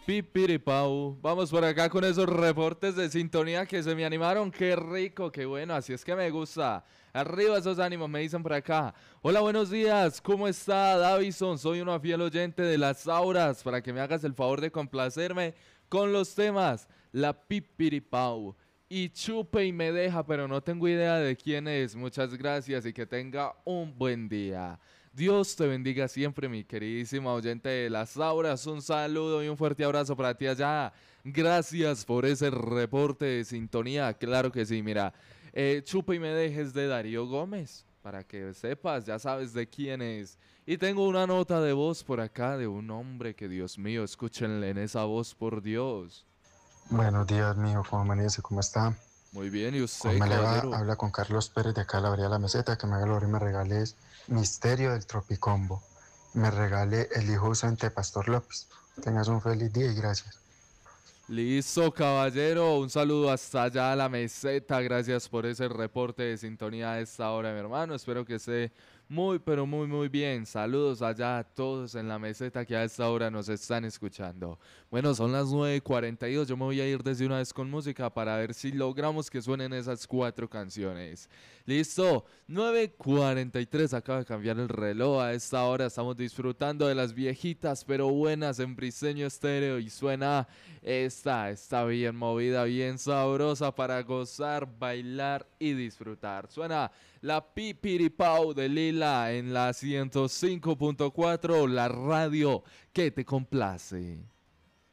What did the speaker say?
Pipiripau. Vamos por acá con esos reportes de sintonía que se me animaron. Qué rico, qué bueno. Así es que me gusta. Arriba esos ánimos, me dicen por acá. Hola, buenos días. ¿Cómo está, Davison? Soy una fiel oyente de las auras. Para que me hagas el favor de complacerme con los temas. La Pipiripau. Y chupe y me deja, pero no tengo idea de quién es. Muchas gracias y que tenga un buen día. Dios te bendiga siempre, mi queridísima oyente de las auras. Un saludo y un fuerte abrazo para ti allá. Gracias por ese reporte de sintonía. Claro que sí, mira. Chupa y me dejes de Darío Gómez. Para que sepas, ya sabes de quién es. Y tengo una nota de voz por acá de un hombre que, Dios mío, escúchenle en esa voz, por Dios. Buenos días, mijo, ¿cómo amanece? ¿Cómo está? Muy bien, ¿y ¿Cómo usted, me le va? caballero? Habla con Carlos Pérez de acá de la Bahía de la Meseta, que me haga el favor y me regales Misterio del Tropicombo. Me regale El Hijo Ausente de Pastor López. Tengas un feliz día y gracias. Listo, caballero. Un saludo hasta allá a la meseta. Gracias por ese reporte de sintonía a esta hora, mi hermano. Espero que esté muy, pero muy, muy bien. Saludos allá a todos en la meseta que a esta hora nos están escuchando. Bueno, son las 9:42. Yo me voy a ir desde una vez con música para ver si logramos que suenen esas 4 canciones. Listo, 9:43. Acaba de cambiar el reloj. A esta hora estamos disfrutando de las viejitas pero buenas en Briseño Estéreo y suena esta. Está bien movida, bien sabrosa para gozar, bailar y disfrutar. Suena la Pipiripau de Lila en la 105.4, la radio que te complace.